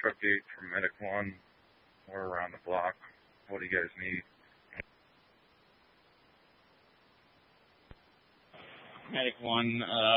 Truck 8 from Medic 1. We're around the block. What do you guys need? Medic 1,